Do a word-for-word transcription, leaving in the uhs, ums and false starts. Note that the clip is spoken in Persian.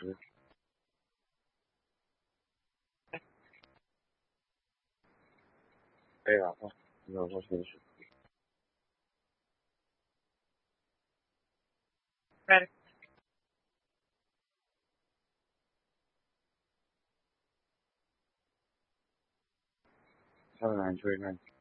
十。可以了啊，有过平时。哎，看来就会看。